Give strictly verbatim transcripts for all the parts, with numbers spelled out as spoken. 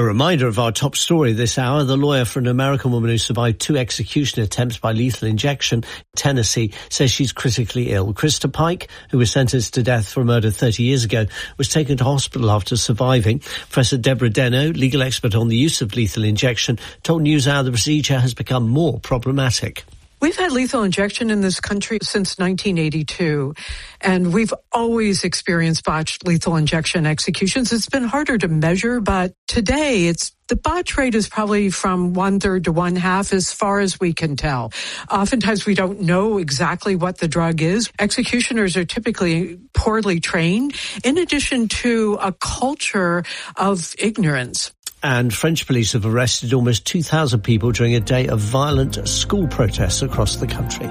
A reminder of our top story this hour. The lawyer for an American woman who survived two execution attempts by lethal injection in Tennessee says she's critically ill. Krista Pike, who was sentenced to death for a murder thirty years ago, was taken to hospital after surviving. Professor Deborah Deno, legal expert on the use of lethal injection, told NewsHour the procedure has become more problematic. We've had lethal injection in this country since nineteen eighty-two, and we've always experienced botched lethal injection executions. It's been harder to measure, but today it's the botch rate is probably from one-third to one-half as far as we can tell. Oftentimes we don't know exactly what the drug is. Executioners are typically poorly trained, in addition to a culture of ignorance. And French police have arrested almost two thousand people during a day of violent school protests across the country.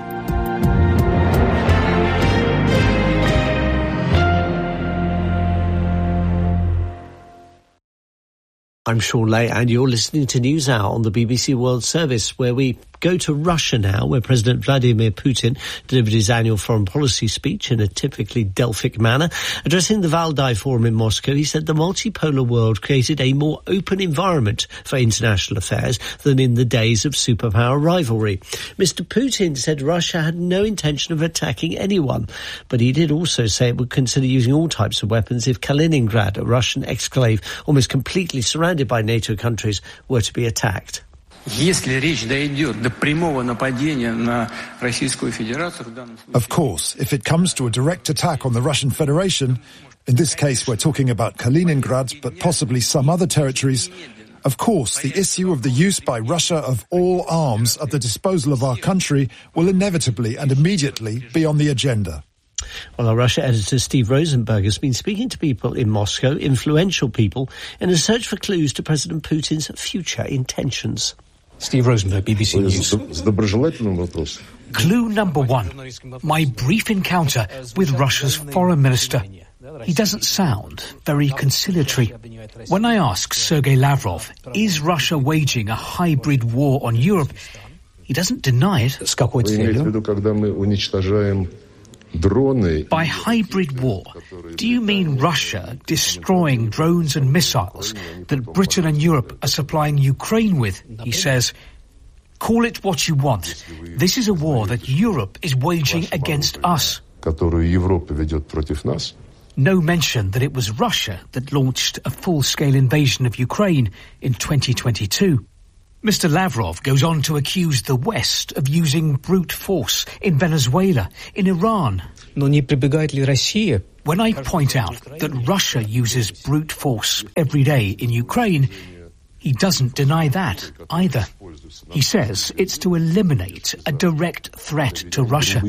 I'm Sean Lay, and you're listening to NewsHour on the B B C World Service, where we go to Russia now, where President Vladimir Putin delivered his annual foreign policy speech in a typically Delphic manner. Addressing the Valdai Forum in Moscow, he said the multipolar world created a more open environment for international affairs than in the days of superpower rivalry. Mister Putin said Russia had no intention of attacking anyone, but he did also say it would consider using all types of weapons if Kaliningrad, a Russian exclave almost completely surrounded by NATO countries, were to be attacked. Of course, if it comes to a direct attack on the Russian Federation, in this case we're talking about Kaliningrad, but possibly some other territories, of course the issue of the use by Russia of all arms at the disposal of our country will inevitably and immediately be on the agenda. Well, our Russia editor Steve Rosenberg has been speaking to people in Moscow, influential people, in a search for clues to President Putin's future intentions. Steve Rosenberg, B B C News. Clue number one, my brief encounter with Russia's foreign minister. He doesn't sound very conciliatory. When I ask Sergei Lavrov, is Russia waging a hybrid war on Europe, he doesn't deny it. By hybrid war, do you mean Russia destroying drones and missiles that Britain and Europe are supplying Ukraine with? He says, call it what you want. This is a war that Europe is waging against us. No mention that it was Russia that launched a full-scale invasion of Ukraine in twenty twenty-two. Mister Lavrov goes on to accuse the West of using brute force in Venezuela, in Iran. When I point out that Russia uses brute force every day in Ukraine, he doesn't deny that either. He says it's to eliminate a direct threat to Russia.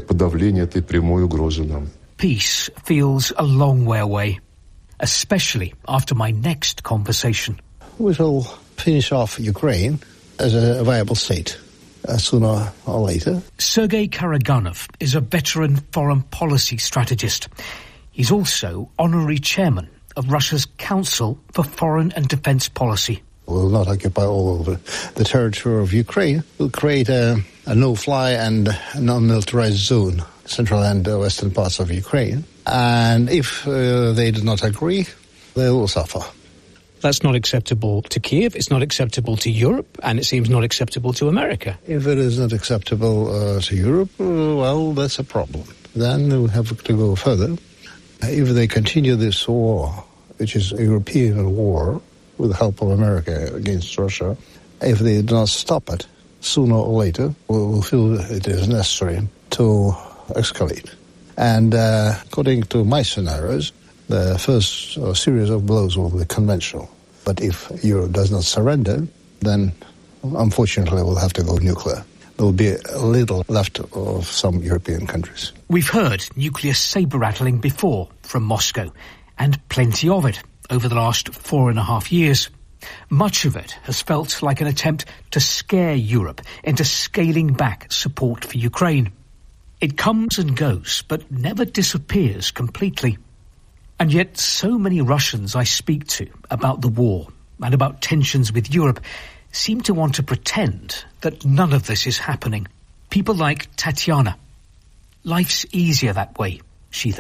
Peace feels a long way away, especially after my next conversation. We shall finish off Ukraine as a viable state uh, sooner or later. Sergei Karaganov is a veteran foreign policy strategist. He's also honorary chairman of Russia's Council for Foreign and Defense Policy. We will not occupy all of the territory of Ukraine. We'll create a, a no-fly and non-militarized zone, central and uh, western parts of Ukraine. And if uh, they do not agree, they will suffer. That's not acceptable to Kiev, it's not acceptable to Europe, and it seems not acceptable to America. If it is not acceptable uh, to Europe, uh, well, that's a problem. Then we'll have to go further. If they continue this war, which is a European war, with the help of America against Russia, if they do not stop it, sooner or later, we will feel it is necessary to escalate. And uh, according to my scenarios, the first uh, series of blows will be conventional. But if Europe does not surrender, then unfortunately we'll have to go nuclear. There will be a little left of some European countries. We've heard nuclear saber-rattling before from Moscow, and plenty of it over the last four and a half years. Much of it has felt like an attempt to scare Europe into scaling back support for Ukraine. It comes and goes, but never disappears completely. And yet so many Russians I speak to about the war and about tensions with Europe seem to want to pretend that none of this is happening. People like Tatiana. Life's easier that way, she thinks.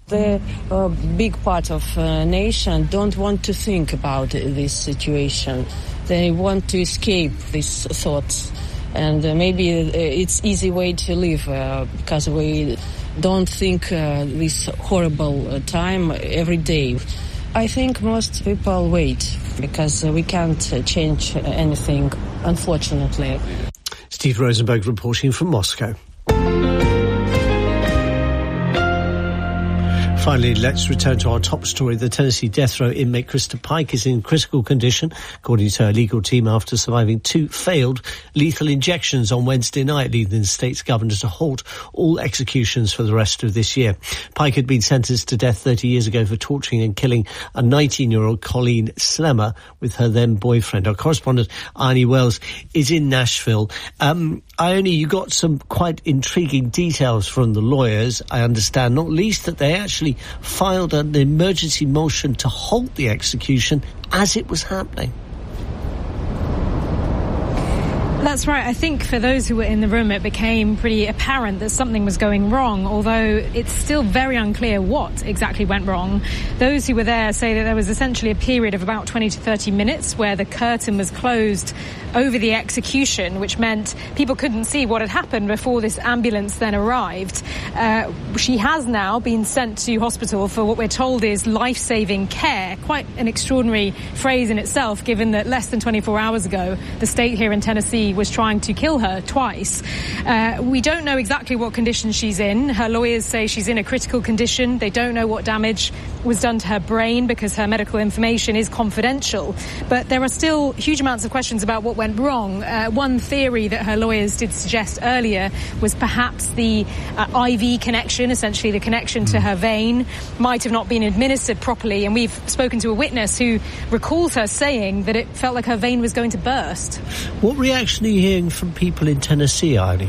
The uh, big part of uh, nation don't want to think about this situation. They want to escape these thoughts. And uh, maybe it's easy way to live uh, because we don't think uh, this horrible uh, time every day. I think most people wait because uh, we can't uh, change anything, unfortunately. Steve Rosenberg reporting from Moscow. Finally, let's return to our top story. The Tennessee death row inmate Krista Pike is in critical condition, according to her legal team, after surviving two failed lethal injections on Wednesday night, leading the state's governor to halt all executions for the rest of this year. Pike had been sentenced to death thirty years ago for torturing and killing a nineteen-year-old Colleen Slemmer with her then boyfriend. Our correspondent, Arnie Wells, is in Nashville. Um, Ione, you got some quite intriguing details from the lawyers, I understand, not least that they actually filed an emergency motion to halt the execution as it was happening. That's right. I think for those who were in the room, it became pretty apparent that something was going wrong, although it's still very unclear what exactly went wrong. Those who were there say that there was essentially a period of about twenty to thirty minutes where the curtain was closed over the execution, which meant people couldn't see what had happened before this ambulance then arrived. Uh, she has now been sent to hospital for what we're told is life-saving care. Quite an extraordinary phrase in itself, given that less than twenty-four hours ago, the state here in Tennessee was trying to kill her twice. Uh, we don't know exactly what condition she's in. Her lawyers say she's in a critical condition. They don't know what damage was done to her brain because her medical information is confidential. But there are still huge amounts of questions about what went wrong. Uh, one theory that her lawyers did suggest earlier was perhaps the uh, I V connection, essentially the connection to her vein, might have not been administered properly. And we've spoken to a witness who recalls her saying that it felt like her vein was going to burst. What reaction are you hearing from people in Tennessee, Arnie?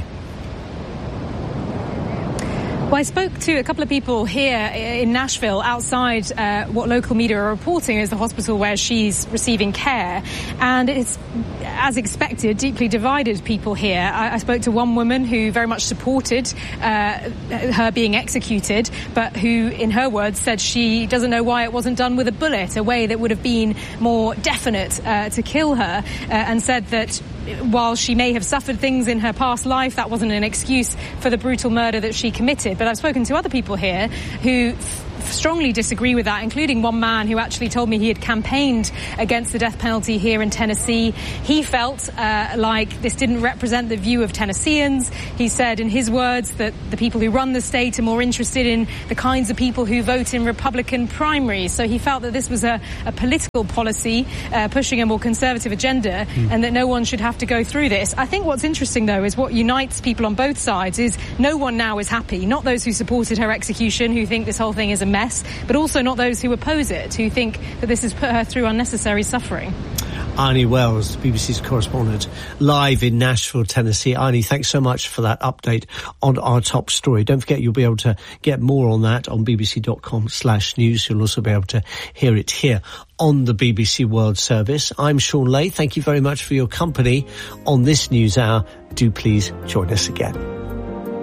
Well, I spoke to a couple of people here in Nashville outside uh, what local media are reporting is the hospital where she's receiving care. And it's, as expected, deeply divided people here. I, I spoke to one woman who very much supported uh, her being executed, but who, in her words, said she doesn't know why it wasn't done with a bullet, a way that would have been more definite uh, to kill her, uh, and said that while she may have suffered things in her past life, that wasn't an excuse for the brutal murder that she committed. But I've spoken to other people here who f- strongly disagree with that, including one man who actually told me he had campaigned against the death penalty here in Tennessee. He felt uh, like this didn't represent the view of Tennesseans. He said, in his words, that the people who run the state are more interested in the kinds of people who vote in Republican primaries. So he felt that this was a, a political policy uh, pushing a more conservative agenda, mm. and that no one should have to go through this. I think what's interesting, though, is what unites people on both sides is no one now is happy. Not those who supported her execution, who think this whole thing is a mess, but also not those who oppose it, who think that this has put her through unnecessary suffering. Arnie Wells, B B C's correspondent, live in Nashville, Tennessee. Arnie, thanks so much for that update on our top story. Don't forget you'll be able to get more on that on bbc.com slash news. You'll also be able to hear it here on the B B C World Service. I'm Sean Leigh. Thank you very much for your company on this news hour. Do please join us again.